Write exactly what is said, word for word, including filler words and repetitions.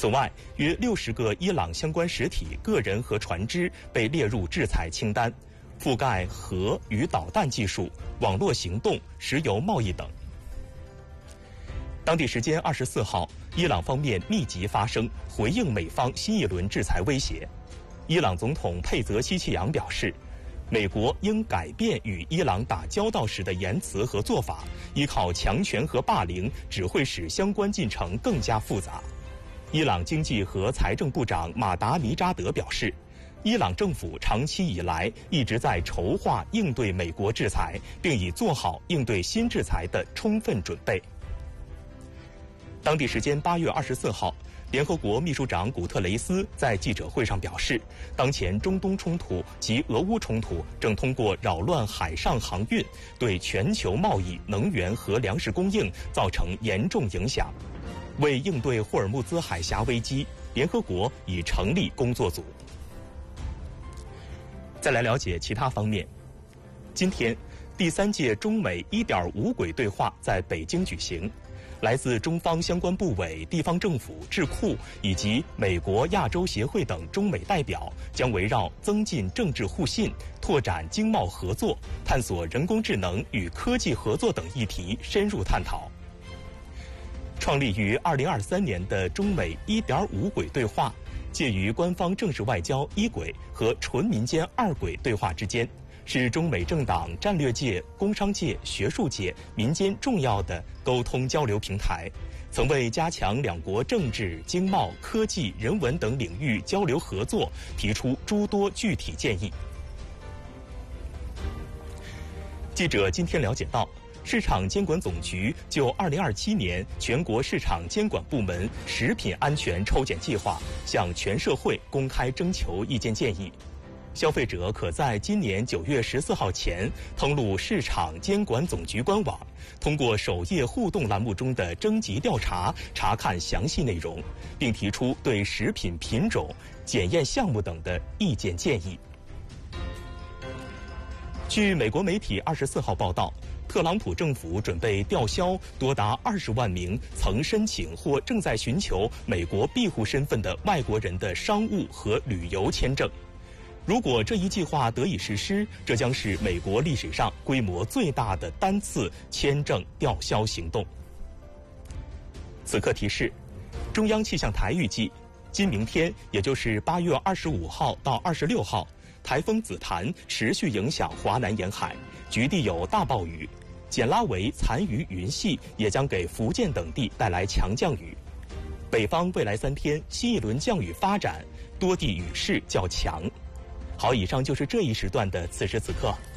此外，约六十个伊朗相关实体、个人和船只被列入制裁清单，覆盖核与导弹技术、网络行动、石油贸易等。当地时间二十四号，伊朗方面密集发声，回应美方新一轮制裁威胁。伊朗总统佩泽希奇扬表示，美国应改变与伊朗打交道时的言辞和做法，依靠强权和霸凌只会使相关进程更加复杂。伊朗经济和财政部长马达尼扎德表示，伊朗政府长期以来一直在筹划应对美国制裁，并已做好应对新制裁的充分准备。当地时间八月二十四号，联合国秘书长古特雷斯在记者会上表示，当前中东冲突及俄乌冲突正通过扰乱海上航运，对全球贸易、能源和粮食供应造成严重影响。为应对霍尔木兹海峡危机，联合国已成立工作组。再来了解其他方面。今天，第三届中美 一点五 轨对话在北京举行。来自中方相关部委、地方政府、智库以及美国亚洲协会等中美代表将围绕增进政治互信、拓展经贸合作、探索人工智能与科技合作等议题深入探讨。创立于二零二三年的中美 一点五 轨对话，介于官方政治外交一轨和纯民间二轨对话之间，是中美政党、战略界、工商界、学术界、民间重要的沟通交流平台，曾为加强两国政治、经贸、科技、人文等领域交流合作提出诸多具体建议。记者今天了解到，市场监管总局就二零二七年全国市场监管部门食品安全抽检计划向全社会公开征求意见建议。消费者可在今年九月十四号前登录市场监管总局官网，通过首页互动栏目中的征集调查查看详细内容，并提出对食品品种、检验项目等的意见建议。据美国媒体二十四号报道，特朗普政府准备吊销多达二十万名曾申请或正在寻求美国庇护身份的外国人的商务和旅游签证。如果这一计划得以实施，这将是美国历史上规模最大的单次签证吊销行动。此刻提示，中央气象台预计，今明天，也就是八月二十五号到二十六号，台风紫檀持续影响华南沿海，局地有大暴雨，简拉维残余云系也将给福建等地带来强降雨。北方未来三天新一轮降雨发展，多地雨势较强。好，以上就是这一时段的此时此刻。